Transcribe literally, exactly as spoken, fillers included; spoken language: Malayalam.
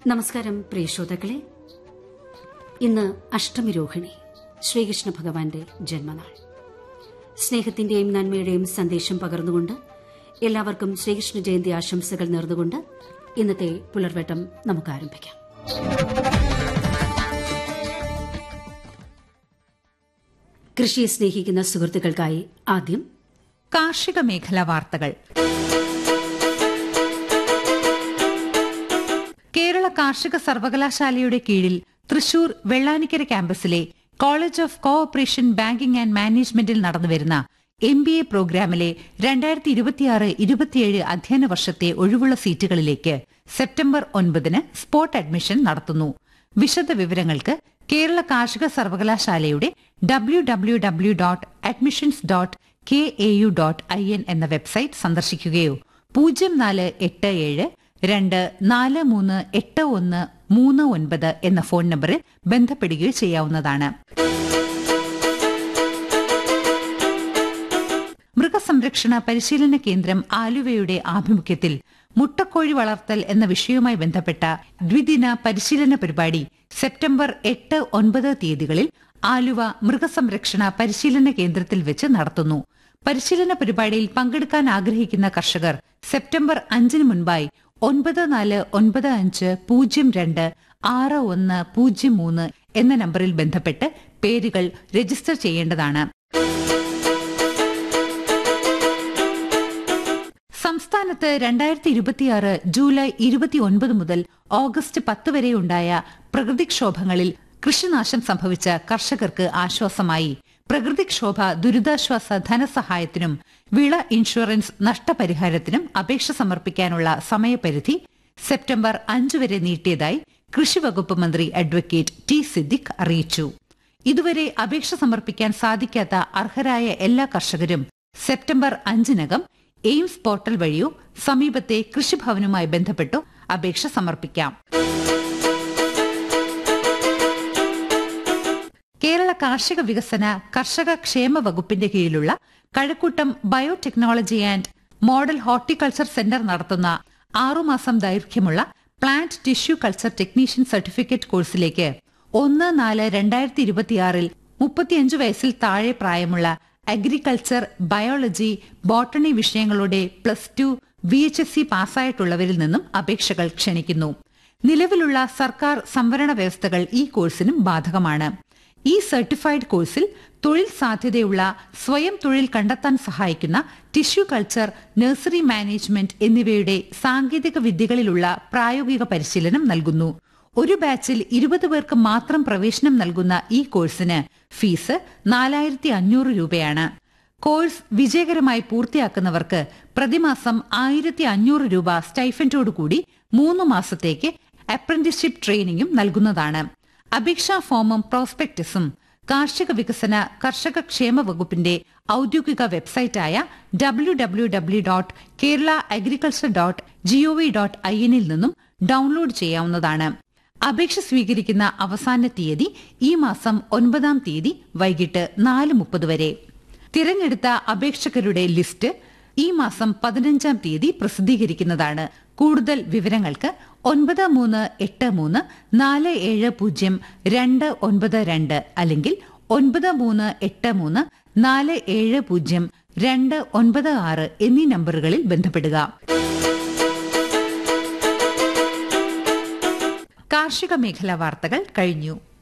നമസ്കാരം പ്രിയ ശ്രോതാക്കളെ. ഇന്ന് അഷ്ടമിരോഹിണി, ശ്രീകൃഷ്ണ ഭഗവാന്റെ ജന്മനാൾ. സ്നേഹത്തിന്റെയും നന്മയുടെയും സന്ദേശം പകർന്നുകൊണ്ട് എല്ലാവർക്കും ശ്രീകൃഷ്ണ ജയന്തി ആശംസകൾ നേർന്നുകൊണ്ട് ഇന്നത്തെ പുലർവട്ടം നമുക്ക് ആരംഭിക്കാം. കൃഷിയെ സ്നേഹിക്കുന്ന സുഹൃത്തുക്കൾക്കായി ആദ്യം കാർഷിക മേഖലാ വാർത്തകൾ. കേരള കാർഷിക സർവകലാശാലയുടെ കീഴിൽ Thrissur Vellanikkara ക്യാമ്പസിലെ college of cooperation banking and മാനേജ്മെന്റിൽ നടന്നുവരുന്ന എം ബി എ പ്രോഗ്രാമിലെ രണ്ടായിരത്തി ഇരുപത്തിയാറ് ഇരുപത്തിയേഴ് അധ്യയന വർഷത്തെ ഒഴിവുള്ള സീറ്റുകളിലേക്ക് സെപ്റ്റംബർ ഒൻപതിന് സ്പോട്ട് അഡ്മിഷൻ നടത്തുന്നു. വിശദ വിവരങ്ങൾക്ക് കേരള കാർഷിക സർവകലാശാലയുടെ W W W dot admissions dot K A U dot I N എന്ന വെബ്സൈറ്റ് സന്ദർശിക്കുകയോ പൂജ്യം നാല് എട്ട് ഏഴ് രണ്ട് നാല് മൂന്ന് എട്ട് ഒന്ന് മൂന്ന് ഒൻപത് എന്ന ഫോൺ നമ്പറിൽ ബന്ധപ്പെടുകയോ ചെയ്യാവുന്നതാണ്. മൃഗസംരക്ഷണ പരിശീലന കേന്ദ്രം ആലുവയുടെ ആഭിമുഖ്യത്തിൽ മുട്ടക്കോഴി വളർത്തൽ എന്ന വിഷയവുമായി ബന്ധപ്പെട്ട ദ്വിദിന പരിശീലന പരിപാടി സെപ്റ്റംബർ എട്ട് ഒൻപത് തീയതികളിൽ ആലുവ മൃഗസംരക്ഷണ പരിശീലന കേന്ദ്രത്തിൽ വെച്ച് നടത്തുന്നു. പരിശീലന പരിപാടിയിൽ പങ്കെടുക്കാൻ ആഗ്രഹിക്കുന്ന കർഷകർ സെപ്റ്റംബർ അഞ്ചിന് മുൻപായി ഒൻപത് നാല് ഒൻപത് അഞ്ച് പൂജ്യം രണ്ട് ആറ് ഒന്ന് പൂജ്യം മൂന്ന് എന്ന നമ്പറിൽ ബന്ധപ്പെട്ട് പേരുകൾ രജിസ്റ്റർ ചെയ്യേണ്ടതാണ്. സംസ്ഥാനത്ത് രണ്ടായിരത്തി ഇരുപത്തിയാറ് ജൂലൈ ഇരുപത്തിയൊൻപത് മുതൽ ഓഗസ്റ്റ് പത്ത് വരെയുണ്ടായ പ്രകൃതിക്ഷോഭങ്ങളിൽ കൃഷിനാശം സംഭവിച്ച കർഷകർക്ക് ആശ്വാസമായി പ്രകൃതിക്ഷോഭ ദുരിതാശ്വാസ ധനസഹായത്തിനും വിള ഇൻഷുറൻസ് നഷ്ടപരിഹാരത്തിനും അപേക്ഷ സമർപ്പിക്കാനുള്ള സമയപരിധി സെപ്റ്റംബർ അഞ്ച് വരെ നീട്ടിയതായി കൃഷിവകുപ്പ് മന്ത്രി അഡ്വക്കേറ്റ് ടി സിദ്ദിഖ് അറിയിച്ചു. ഇതുവരെ അപേക്ഷ സമർപ്പിക്കാൻ സാധിക്കാത്ത അർഹരായ എല്ലാ കർഷകരും സെപ്റ്റംബർ അഞ്ചിനകം എയിംസ് പോർട്ടൽ വഴിയോ സമീപത്തെ കൃഷിഭവനുമായി ബന്ധപ്പെട്ടോ അപേക്ഷ സമർപ്പിക്കാം. കേരള കാർഷിക വികസന കർഷക ക്ഷേമ വകുപ്പിന്റെ കീഴിലുള്ള Kazhakkoottam biotechnology and model horticulture centre നടത്തുന്ന ആറുമാസം ദൈർഘ്യമുള്ള plant tissue culture technician certificate കോഴ്സിലേക്ക് ഒന്ന് നാല് രണ്ടായിരത്തി ഇരുപത്തിയാറിൽ മുപ്പത്തിയഞ്ച് വയസ്സിൽ താഴെ പ്രായമുള്ള അഗ്രികൾച്ചർ, ബയോളജി, ബോട്ടണി വിഷയങ്ങളുടെ plus two V H S C പാസ്സായിട്ടുള്ളവരിൽ നിന്നും അപേക്ഷകൾ ക്ഷണിക്കുന്നു. നിലവിലുള്ള സർക്കാർ സംവരണ വ്യവസ്ഥകൾ ഈ കോഴ്സിനും ബാധകമാണ്. ഈ സർട്ടിഫൈഡ് കോഴ്സിൽ തൊഴിൽ സാധ്യതയുള്ള സ്വയം തൊഴിൽ കണ്ടെത്താൻ സഹായിക്കുന്ന ടിഷ്യൂ കൾച്ചർ, നഴ്സറി മാനേജ്മെന്റ് എന്നിവയുടെ സാങ്കേതിക വിദ്യകളിലുള്ള പ്രായോഗിക പരിശീലനം നൽകുന്നു. ഒരു ബാച്ചിൽ ഇരുപത് പേർക്ക് മാത്രം പ്രവേശനം നൽകുന്ന ഈ കോഴ്സിന് ഫീസ് നാലായിരത്തി അഞ്ഞൂറ് രൂപയാണ്. കോഴ്സ് വിജയകരമായി പൂർത്തിയാക്കുന്നവർക്ക് പ്രതിമാസം ആയിരത്തി അഞ്ഞൂറ് രൂപ സ്റ്റൈഫൻഡോടുകൂടി മൂന്ന് മാസത്തേക്ക് അപ്രന്റീസ്ഷിപ്പ് ട്രെയിനിങ്ങും നൽകുന്നതാണ്. അപേക്ഷാ ഫോമും പ്രോസ്പെക്ടസും കാർഷിക വികസന കർഷക ക്ഷേമ വകുപ്പിന്റെ ഔദ്യോഗിക വെബ്സൈറ്റായ W W W dot Kerala agriculture dot G O V dot I എന്നിൽ നിന്നും ഡൌൺലോഡ് ചെയ്യാവുന്നതാണ്. അപേക്ഷ സ്വീകരിക്കുന്ന അവസാന തീയതി ഈ മാസം ഒൻപതാം തീയതി വൈകിട്ട് നാല് മുപ്പത് വരെ. തിരഞ്ഞെടുത്ത അപേക്ഷകരുടെ ലിസ്റ്റ് ഈ മാസം പതിനഞ്ചാം തീയതി പ്രസിദ്ധീകരിക്കുന്നതാണ്. കൂടുതൽ വിവരങ്ങൾക്ക് ഒൻപത് മൂന്ന് എട്ട് മൂന്ന് നാല് ഏഴ് പൂജ്യം രണ്ട് ഒൻപത് രണ്ട് അല്ലെങ്കിൽ ഒൻപത് മൂന്ന് എട്ട് മൂന്ന് നാല് ഏഴ് പൂജ്യം രണ്ട് ഒൻപത് ആറ് എന്നീ നമ്പറുകളിൽ ബന്ധപ്പെടുക. കാർഷിക മേഖലാ വാർത്തകൾ കഴിഞ്ഞു.